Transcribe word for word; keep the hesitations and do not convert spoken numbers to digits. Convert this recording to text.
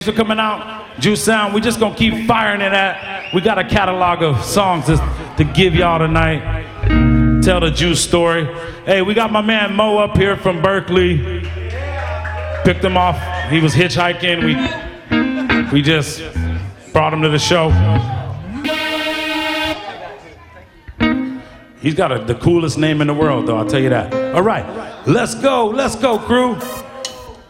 For coming out, Juice Sound. We just gonna keep firing it at. We got a catalog of songs to, to give y'all tonight. Tell the Juice story. Hey, we got my man Mo up here from Berkeley. Picked him off. He was hitchhiking. We we just brought him to the show. He's got a, the coolest name in the world, though. I'll tell you that. All right, let's go. Let's go, crew.